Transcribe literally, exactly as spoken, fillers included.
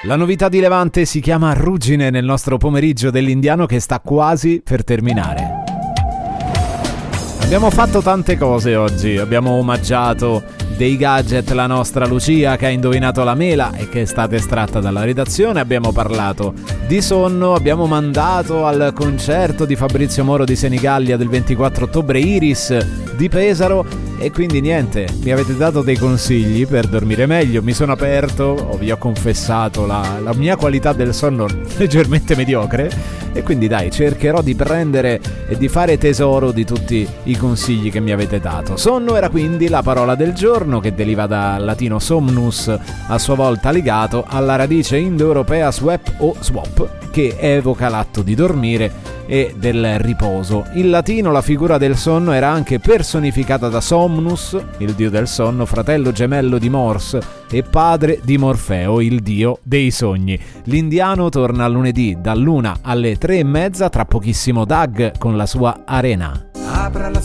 La novità di Levante si chiama Ruggine nel nostro pomeriggio dell'Indiano che sta quasi per terminare. Abbiamo fatto tante cose oggi, abbiamo omaggiato dei gadget la nostra Lucia che ha indovinato la mela e che è stata estratta dalla redazione, abbiamo parlato di sonno, abbiamo mandato al concerto di Fabrizio Moro di Senigallia del ventiquattro ottobre Iris di Pesaro e quindi niente, mi avete dato dei consigli per dormire meglio, mi sono aperto, vi ho confessato la, la mia qualità del sonno leggermente mediocre e quindi dai, cercherò di prendere e di fare tesoro di tutti i consigli che mi avete dato. Sonno era quindi la parola del giorno che deriva dal latino somnus, a sua volta legato alla radice indoeuropea swep o swap, che evoca l'atto di dormire e del riposo. In latino la figura del sonno era anche personificata da Somnus, il dio del sonno, fratello gemello di Mors e padre di Morfeo, il dio dei sogni. L'Indiano torna lunedì dall'una alle tre e mezza, tra pochissimo Doug con la sua Arena. Apra la